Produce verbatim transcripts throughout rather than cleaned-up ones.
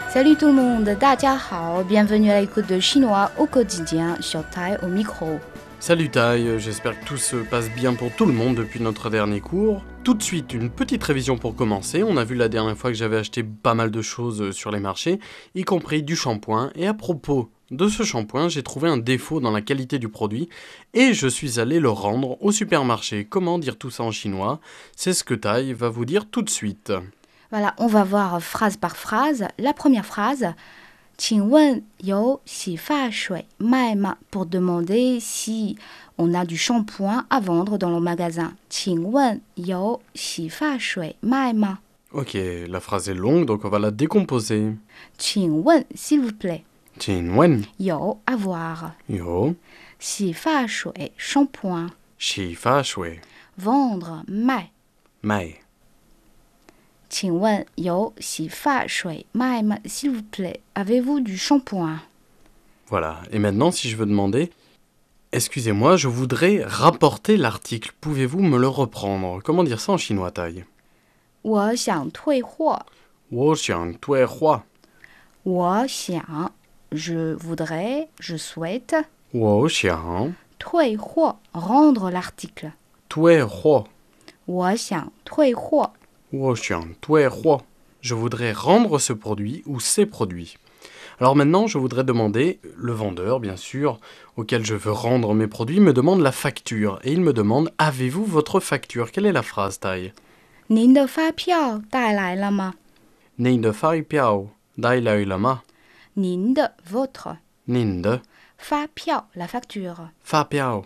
Salut tout le monde, 大家好, bienvenue à l'écoute de chinois au quotidien, sur Tai au micro. Salut Tai, j'espère que tout se passe bien pour tout le monde depuis notre dernier cours. Tout de suite, une petite révision pour commencer. On a vu la dernière fois que j'avais acheté pas mal de choses sur les marchés, y compris du shampoing. Et à propos de ce shampoing, j'ai trouvé un défaut dans la qualité du produit et je suis allé le rendre au supermarché. Comment dire tout ça en chinois? C'est ce que Tai va vous dire tout de suite. Voilà, on va voir phrase par phrase. La première phrase, 请问有洗发水卖吗? Pour demander si on a du shampoing à vendre dans le magasin. 请问有洗发水卖吗? Ok, la phrase est longue, donc on va la décomposer. 请问, s'il vous plaît. 请问有, avoir. 有洗发水, shampoing. 洗发水 Vendre, 卖. 卖请问有洗发水卖吗? S'il vous plaît, avez-vous du shampoing? Voilà, et maintenant si je veux demander, excusez-moi, je voudrais rapporter l'article, pouvez-vous me le reprendre? Comment dire ça en chinois, Tai? 我想退货. 我想退货我想, je voudrais, je souhaite. 我想退货, rendre l'article. 退货我想退货. 我想退货 Je voudrais rendre ce produit ou ces produits. Alors maintenant, je voudrais demander, le vendeur, bien sûr, auquel je veux rendre mes produits, me demande la facture. Et il me demande, avez-vous votre facture? Quelle est la phrase, Tai? 您的发票带来了吗? 您的发票带来了吗? 您的, votre. 您的发票, la facture. 发票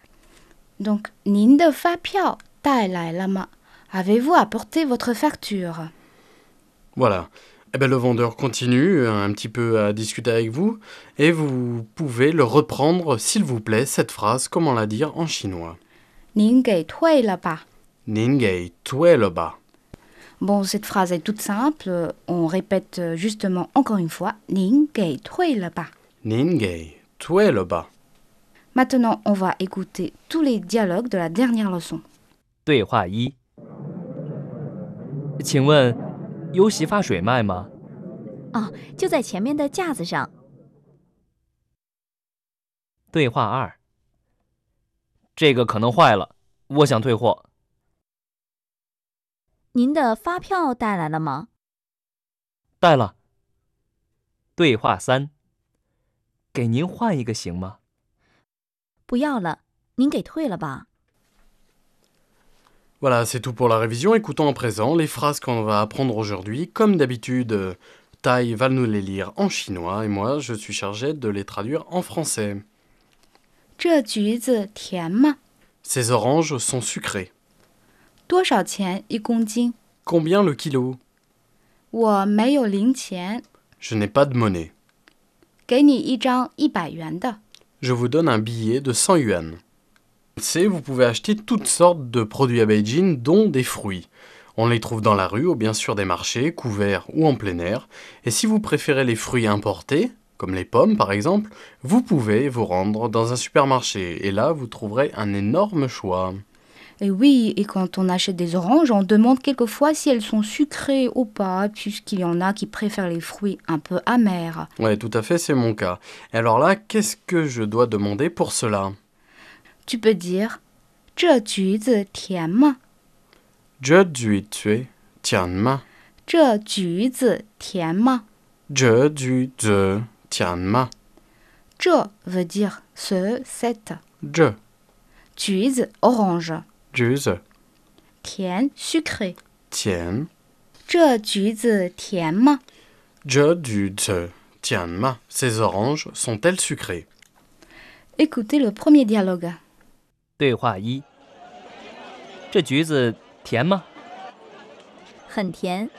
Donc, 您的发票带来了吗? Avez-vous apporté votre facture? Voilà. Eh bien, le vendeur continue un petit peu à discuter avec vous et vous pouvez le reprendre, s'il vous plaît, cette phrase, comment la dire en chinois. 您给退了吧? 您给退了吧? Bon, cette phrase est toute simple. On répète justement encore une fois. 您给退了吧? 您给退了吧? Maintenant, on va écouter tous les dialogues de la dernière leçon. 对话一，请问有洗发水卖吗？ 哦，就在前面的架子上。 对话二，这个可能坏了，我想退货。 您的发票带来了吗？ 带了。对话三，给您换一个行吗？ 不要了，您给退了吧。 Voilà, c'est tout pour la révision. Écoutons à présent les phrases qu'on va apprendre aujourd'hui. Comme d'habitude, Tai va nous les lire en chinois et moi, je suis chargé de les traduire en français. 这橘子甜吗? Ces oranges sont sucrées. 多少钱一公斤? Combien le kilo? 我没有零钱. Je n'ai pas de monnaie. 给你一张一百元的. Je vous donne un billet de cent yuan. C'est, vous pouvez acheter toutes sortes de produits à Beijing, dont des fruits. On les trouve dans la rue ou bien sûr des marchés, couverts ou en plein air. Et si vous préférez les fruits importés, comme les pommes par exemple, vous pouvez vous rendre dans un supermarché. Et là, vous trouverez un énorme choix. Et oui, et quand on achète des oranges, on demande quelquefois si elles sont sucrées ou pas, puisqu'il y en a qui préfèrent les fruits un peu amers. Ouais, tout à fait, c'est mon cas. Et alors là, qu'est-ce que je dois demander pour cela? Tu peux dire 这橘子甜吗? 这橘子甜吗? 这橘子甜吗? 这橘子甜吗? 这 veut dire ce, cette. 这橘子 orange. 橘子甜 sucré. 甜这橘子甜吗? 这橘子甜吗? Ces oranges sont-elles sucrées? Écoutez le premier dialogue. 对话一，这橘子甜吗？ 很甜。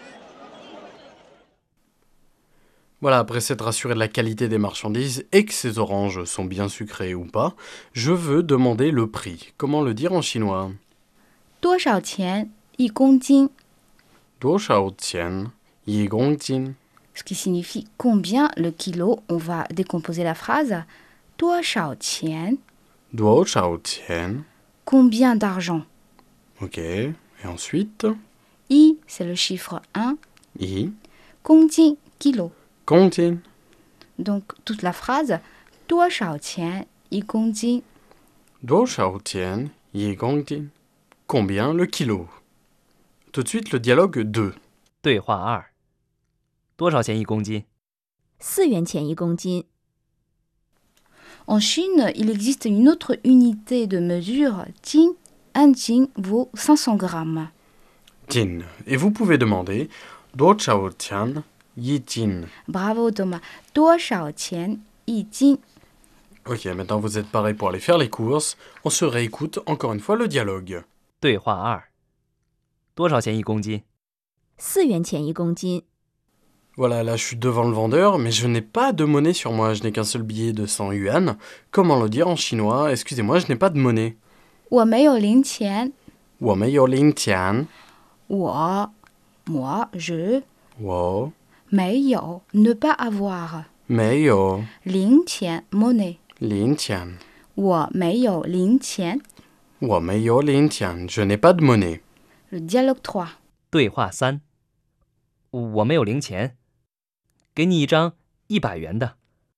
Voilà, après s'être rassuré de la qualité des marchandises et que ces oranges sont bien sucrées ou pas, je veux demander le prix. Comment le dire en chinois? 多少钱一公斤? 多少钱一公斤? Ce qui signifie combien le kilo. On va décomposer la phrase. 多少钱? 多少钱? Combien d'argent? Ok, et ensuite? I, c'est le chiffre un. I, 公斤, kilo. 公斤 Donc, toute la phrase 多少钱一公斤多少钱一公斤 Combien le kilo Tout de suite, le dialogue deux. 对话二：多少钱一公斤？ 四元钱一公斤。 En Chine, il existe une autre unité de mesure, jin. Un jin vaut cinq cents grammes. Jin. Et vous pouvez demander 多少钱一斤 Bravo Thomas. 多少钱一斤 Ok, maintenant vous êtes parés pour aller faire les courses. On se réécoute encore une fois le dialogue. 对话二：多少钱一公斤？ 四元钱一公斤。 Voilà, là je suis devant le vendeur, mais je n'ai pas de monnaie sur moi. Je n'ai qu'un seul billet de cent yuan. Comment le dire en chinois? Excusez-moi, je n'ai pas de monnaie. 我没有零钱。 我没有零钱。 我 moi, je 我没有 ne pas avoir. 没有零钱 monnaie. 零钱。 我没有零钱。 我没有零钱。Je n'ai pas de monnaie. Le dialogue trois. 对话三：我没有零钱，给你一张一百元的。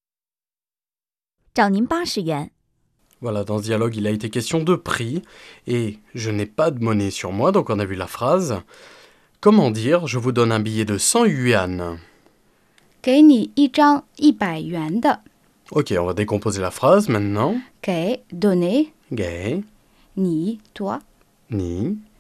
找您八十元。 Voilà, dans ce dialogue, il a été question de prix, et je n'ai pas de monnaie sur moi, donc on a vu la phrase. Comment dire, je vous donne un billet de cent yuan? 给你一张一百元的。 Ok, on va décomposer la phrase maintenant. 给 donner. 给你 toi. 你